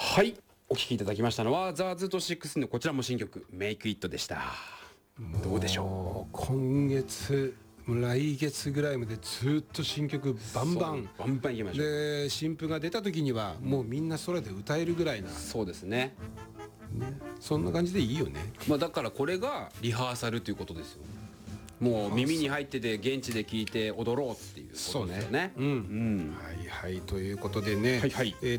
はい、お聴きいただきましたのはザ・ズート6のこちらも新曲「メイクイット」でした。どうでしょう。今月来月ぐらいまでずっと新曲バンバンバンバンいきましょう。 で、新譜が出た時にはもうみんな空で歌えるぐらいな、 そうですね。 そんな感じでいいよね。 だからこれがリハーサルということですよ。もう耳に入ってて現地で聴いて踊ろうっていうことですよね。 はいはい、ということでね、 はいはい。